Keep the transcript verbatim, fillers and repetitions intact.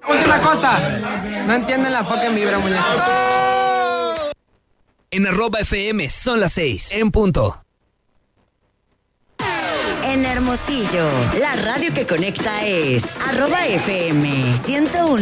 Última cosa, no entienden la fucking vibra, muñeco. En arroba F M son las seis, en punto. En Hermosillo, la radio que conecta es arroba F M ciento uno.